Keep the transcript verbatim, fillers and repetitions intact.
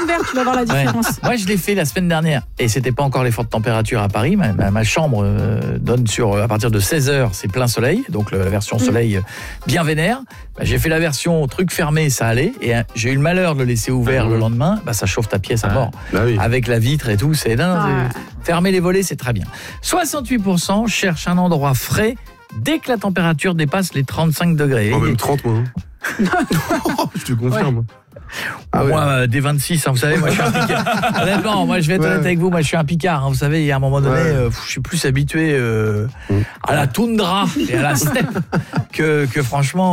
ouvert, tu vas voir la différence. Ouais. Moi, je l'ai fait la semaine dernière et c'était pas encore les fortes températures à Paris. Ma, ma, ma chambre euh, donne sur à partir de seize heures, c'est plein soleil, donc la version soleil mmh. bien vénère. Bah, j'ai fait la version truc fermé, ça allait, et euh, j'ai eu le malheur de le laisser ouvert mmh. le lendemain. Bah, ça chauffe ta pièce à mort. Bah oui. Avec la vitre et tout, c'est dingue. Ah. Fermer les volets, c'est très bien. soixante-huit pour cent cherchent un endroit frais dès que la température dépasse les trente-cinq degrés. Oh, même trente, moi. Je te confirme. Ouais. Ah ouais. Moi, euh, des vingt-six, hein, vous savez, moi je suis un picard. Honnêtement, moi je vais être ouais. honnête avec vous, moi je suis un picard. Hein, vous savez, il y a un moment donné, ouais. euh, je suis plus habitué euh, mmh. à la toundra et à la steppe que, que franchement...